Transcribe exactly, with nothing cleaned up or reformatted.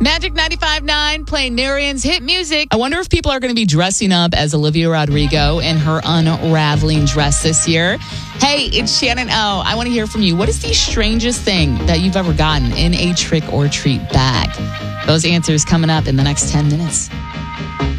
Magic ninety-five point nine playing Narian's hit music. I wonder if people are going to be dressing up as Olivia Rodrigo in her unraveling dress this year. Hey, it's Shannon O. I want to hear from you. What is the strangest thing that you've ever gotten in a trick or treat bag? Those answers coming up in the next ten minutes.